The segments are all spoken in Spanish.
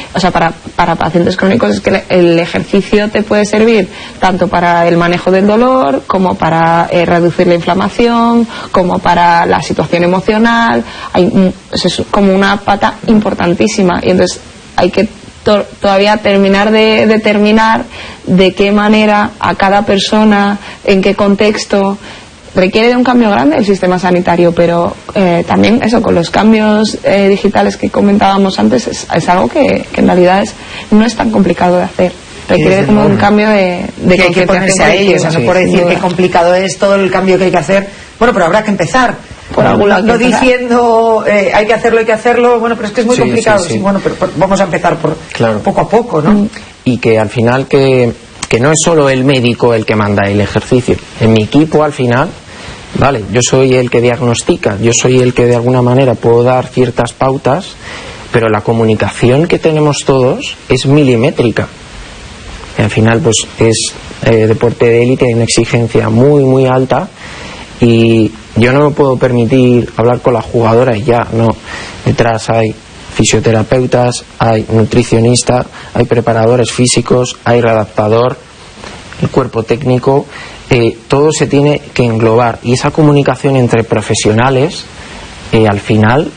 o sea, para pacientes crónicos es que el ejercicio te puede servir tanto para el manejo del dolor, como para reducir la inflamación, como para la situación emocional. Es como una pata importantísima, y entonces hay que todavía terminar de determinar de qué manera a cada persona, en qué contexto. Requiere de un cambio grande el sistema sanitario, pero también eso, con los cambios digitales que comentábamos antes, es algo que en realidad no es tan complicado de hacer. Requiere como un cambio de que hay que ponerse a ello, o sea, no por decir qué complicado es todo el cambio que hay que hacer. Bueno, pero habrá que empezar por algún lado, no diciendo hay que hacerlo, bueno, pero es que es muy complicado. Sí, bueno, pero vamos a empezar por poco a poco, ¿no? Y que al final que no es solo el médico el que manda el ejercicio. En mi equipo, al final, vale, yo soy el que diagnostica, yo soy el que de alguna manera puedo dar ciertas pautas, pero la comunicación que tenemos todos es milimétrica. Y al final, pues es deporte de élite, hay una exigencia muy, muy alta, y yo no me puedo permitir hablar con las jugadoras y ya, no. Detrás hay fisioterapeutas, hay nutricionista, hay preparadores físicos, hay readaptador, el cuerpo técnico, todo se tiene que englobar, y esa comunicación entre profesionales al final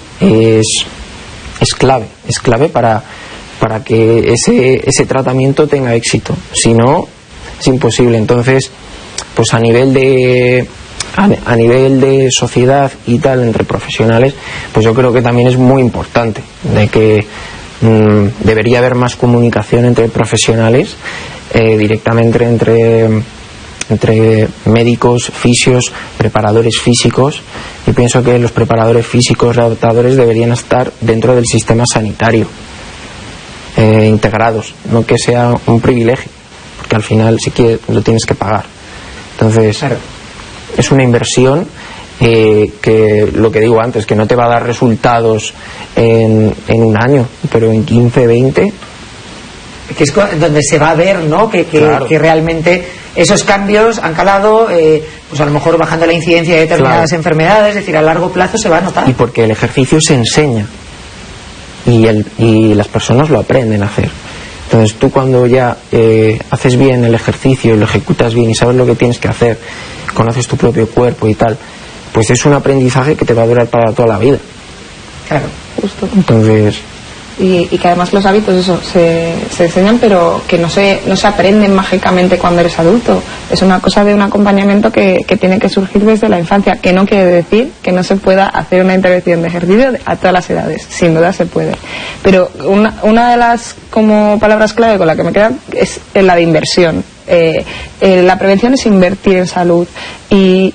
es clave para que ese tratamiento tenga éxito. Si no, es imposible. Entonces, pues a nivel de sociedad y tal, entre profesionales, pues yo creo que también es muy importante de que debería haber más comunicación entre profesionales, directamente entre médicos, fisios, preparadores físicos. Yo pienso que los preparadores físicos, adaptadores, deberían estar dentro del sistema sanitario, integrados, no que sea un privilegio, porque al final sí que lo tienes que pagar. Entonces, es una inversión que, lo que digo antes, que no te va a dar resultados en un año, pero en 15, 20, que es donde se va a ver, ¿no? Que realmente esos cambios han calado, pues a lo mejor bajando la incidencia de determinadas enfermedades, es decir, a largo plazo se va a notar. Y porque el ejercicio se enseña y las personas lo aprenden a hacer. Entonces tú, cuando ya haces bien el ejercicio y lo ejecutas bien y sabes lo que tienes que hacer, conoces tu propio cuerpo y tal, pues es un aprendizaje que te va a durar para toda la vida. Claro, justo. Entonces, y que además los hábitos eso se enseñan, pero que no se aprenden mágicamente cuando eres adulto. Es una cosa de un acompañamiento que tiene que surgir desde la infancia, que no quiere decir que no se pueda hacer una intervención de ejercicio a todas las edades. Sin duda se puede, pero una de las como palabras clave con la que me queda es la de inversión. La prevención es invertir en salud, y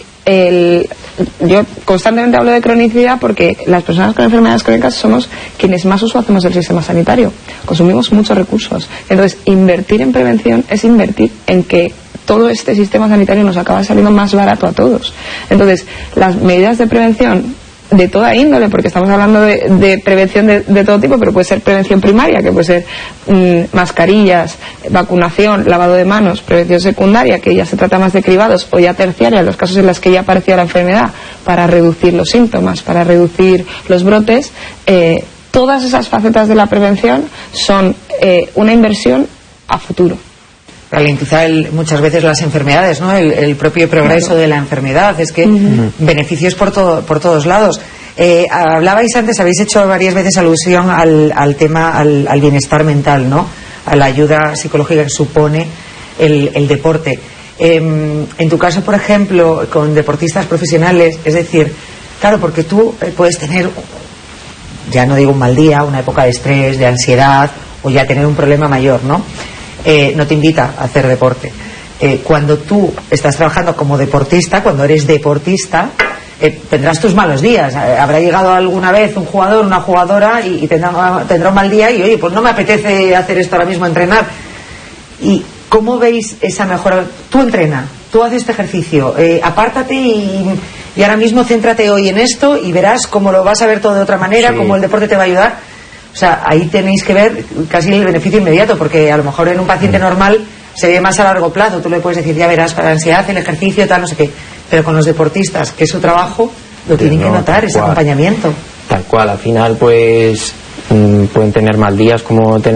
yo constantemente hablo de cronicidad porque las personas con enfermedades crónicas somos quienes más uso hacemos del sistema sanitario, consumimos muchos recursos. Entonces, invertir en prevención es invertir en que todo este sistema sanitario nos acaba saliendo más barato a todos. Entonces, las medidas de prevención de toda índole, porque estamos hablando de prevención de todo tipo, pero puede ser prevención primaria, que puede ser mascarillas, vacunación, lavado de manos; prevención secundaria, que ya se trata más de cribados; o ya terciaria, en los casos en los que ya aparecía la enfermedad, para reducir los síntomas, para reducir los brotes. Todas esas facetas de la prevención son una inversión a futuro. Ralentizar muchas veces las enfermedades, ¿no? El propio progreso de la enfermedad. Es que beneficios por todos lados. Hablabais antes, habéis hecho varias veces alusión al tema, al bienestar mental, ¿no? A la ayuda psicológica que supone el deporte. En tu caso, por ejemplo, con deportistas profesionales, es decir, claro, porque tú puedes tener, ya no digo un mal día, una época de estrés, de ansiedad, o ya tener un problema mayor, ¿no? No te invita a hacer deporte. Cuando tú estás trabajando como deportista, cuando eres deportista, tendrás tus malos días. Habrá llegado alguna vez un jugador, una jugadora, y tendrá un mal día y, oye, pues no me apetece hacer esto ahora mismo, entrenar. ¿Y cómo veis esa mejora? Tú entrena, tú haces este ejercicio, apártate y ahora mismo céntrate hoy en esto, y verás cómo lo vas a ver todo de otra manera, cómo el deporte te va a ayudar. O sea, ahí tenéis que ver casi el beneficio inmediato, porque a lo mejor en un paciente normal se ve más a largo plazo. Tú le puedes decir, ya verás, para la ansiedad, el ejercicio, tal, no sé qué. Pero con los deportistas, que es su trabajo, lo tienen que notar, ese acompañamiento. Tal cual, al final pues pueden tener mal días como tener